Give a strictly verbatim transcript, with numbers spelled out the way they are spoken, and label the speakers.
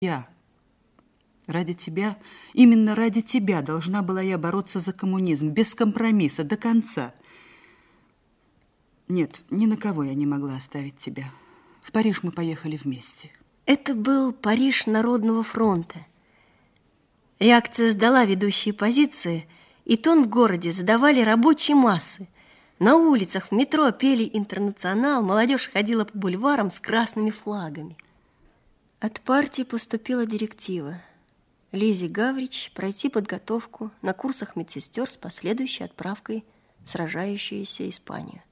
Speaker 1: Я ради тебя, именно ради тебя должна была я бороться за коммунизм, без компромисса, до конца. Нет, ни на кого я не могла оставить тебя. В Париж мы поехали вместе.
Speaker 2: Это был Париж Народного фронта. Реакция сдала ведущие позиции, и тон в городе задавали рабочие массы. На улицах, в метро пели «Интернационал», молодежь ходила по бульварам с красными флагами. От партии поступила директива Лизе Гаврич пройти подготовку на курсах медсестер с последующей отправкой в сражающуюся Испанию.